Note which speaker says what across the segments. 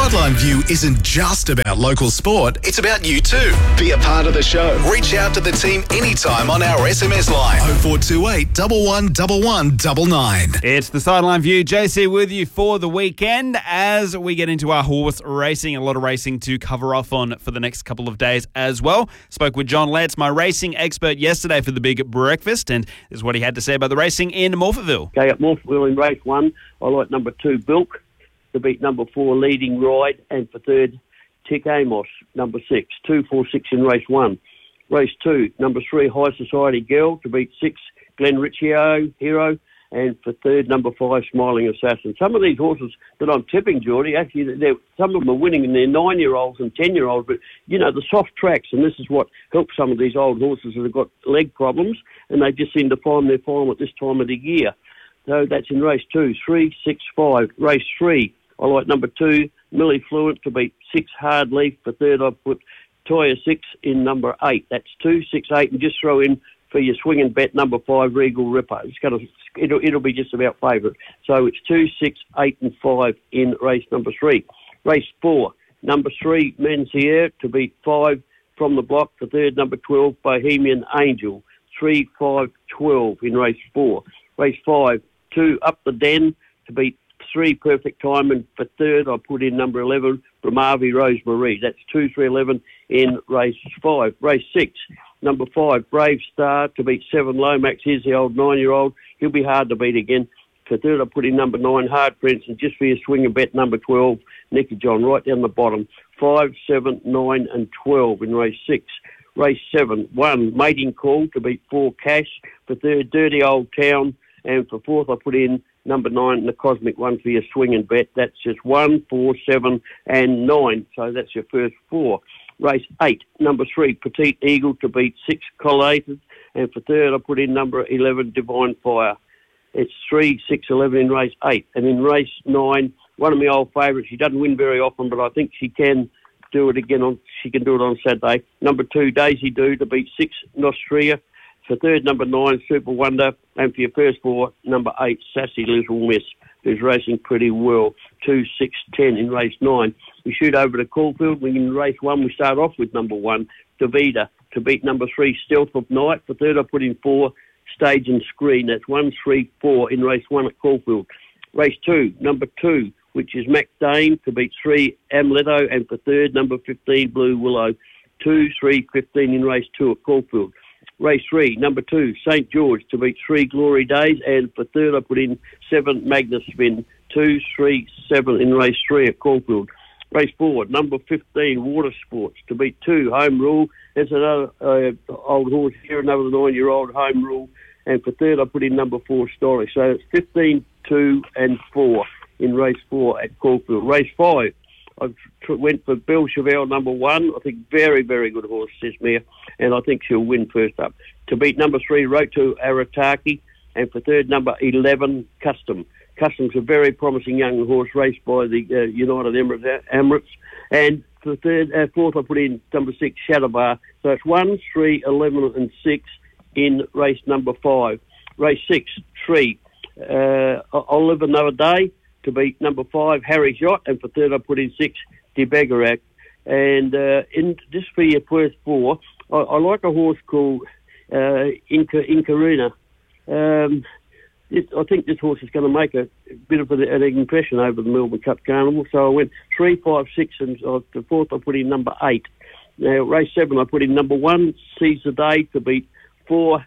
Speaker 1: Sideline View isn't just about local sport, it's about you too. Be a part of the show. Reach out to the team anytime on our SMS line 0428 111199.
Speaker 2: It's the Sideline View. JC with you for the weekend as we get into our horse racing. A lot of racing to cover off on for the next couple of days as well. Spoke with John Letts, my racing expert, yesterday for the big breakfast, and this is what he had to say about the racing in Morphettville.
Speaker 3: Okay, at Morphettville in race 1, I like number 2, Bilk, to beat number 4, Leading Ride, and for third, Tick Amos, number 6, 2, 4, 6 in race 1. Race 2, number 3, High Society Girl, to beat 6, Glen Riccio, Hero, and for third, number 5, Smiling Assassin. Some of these horses that I'm tipping, Geordie, actually, some of them are winning in their 9-year-olds and 10-year-olds, but, you know, the soft tracks, and this is what helps some of these old horses that have got leg problems, and they just seem to find their form at this time of the year. So that's in race 2, 3, 6, 5. Race 3, I like number 2, Millie Fluent, to beat 6, Hard Leaf. For third, I put Toya 6 in number 8. That's 2, 6, 8, and just throw in for your swing and bet number 5, Regal Ripper. It'll be just about favourite. So it's 2, 6, 8, and 5 in race number 3. Race 4, number 3, Menzier, to beat 5 From the Block. For third, number 12, Bohemian Angel. 3, 5, 12 in race 4. Race 5, 2, Up the Den, to beat 3, Perfect Time, and for third I put in number 11, Bramavi Rosemarie. That's 2, 3, 11 in race 5. Race 6, number 5, Brave Star, to beat 7, Lomax. Here's the old 9-year-old. He'll be hard to beat again. For third I put in number 9, Hard Prince, and just for your swing and bet, number 12, Nicky John, right down the bottom. 5, 7, 9 and 12 in race 6. Race 7, 1, Mating Call, to beat 4, Cash. For third, Dirty Old Town, and for fourth I put in number 9, the Cosmic One, for your swing and bet. That's just 1, 4, 7 and 9. So that's your first 4. Race 8, number 3, Petite Eagle, to beat 6, Collated. And for third, I put in number 11, Divine Fire. It's 3, 6, 11 in race 8. And in race 9, one of my old favourites. She doesn't win very often, but I think she can do it again. She can do it on Saturday. Number 2, Daisy Do, to beat 6, Nostria. For third, number 9, Super Wonder. And for your first 4, number 8, Sassy Little Miss, who's racing pretty well. 2, 6, 10 in race 9. We shoot over to Caulfield. In race 1, we start off with number 1, Davida, to beat number 3, Stealth of Night. For third, I put in 4, Stage and Screen. That's 1, 3, 4 in race 1 at Caulfield. Race 2, number 2, which is Mac Dane, to beat 3, Amleto. And for third, number 15, Blue Willow. 2, 3, 15 in race 2 at Caulfield. Race 3, number 2, St. George, to beat 3, Glory Days. And for third, I put in 7, Magnus Spin. 2, 3, 7 in race 3 at Caulfield. Race 4, number 15, Water Sports, to beat 2, Home Rule. There's another old horse here, another 9-year-old, Home Rule. And for third, I put in number 4, Story. So it's 15, 2 and 4 in race 4 at Caulfield. Race 5, I went for Belle Chevelle, number 1. I think very, very good horse, this mare, and I think she'll win first up. To beat number 3, Roto Arataki, and for third, number 11, Custom. Custom's a very promising young horse, raced by the United Emirates. And for third, fourth, I put in number 6, Shadowbar. So it's 1, 3, 11 and 6 in race number 5. Race 6, 3, I'll Live Another Day, to beat number 5, Harry's Yacht. And for third, I put in 6, DeBegarak. And just for your first 4, I like a horse called Incarina. I think this horse is going to make a bit of an impression over the Melbourne Cup Carnival. So I went 3, 5, 6, and the fourth I put in number 8. Now, race 7, I put in number 1, Seize the Day, to beat 4,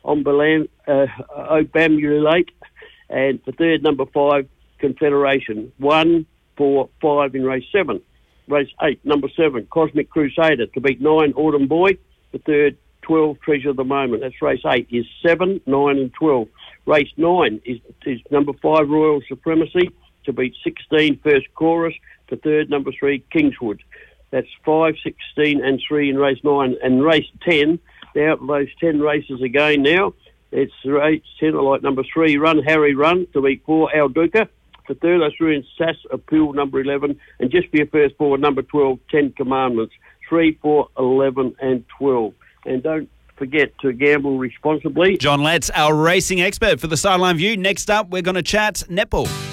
Speaker 3: Obamulate. And for third, number 5, Confederation. 1, 4, 5 in race 7. Race 8, number 7, Cosmic Crusader, to beat 9, Autumn Boy. For third, 12, Treasure of the Moment. That's race 8, is 7, 9 and 12. Race 9 is number 5, Royal Supremacy, to beat 16, First Chorus. For third, number 3, Kingswood. That's 5, 16 and 3 in race 9. And race 10, out of those 10 races again now, it's race 10, I like number 3, Run Harry Run, to beat 4, Al Duca. For third, I threw in Sass Appeal, number 11. And just for your first 4, number 12, 10 Commandments. 3, 4, 11 and 12. And don't forget to gamble responsibly.
Speaker 2: John Letts, our racing expert for the Sideline View. Next up, we're going to chat netball.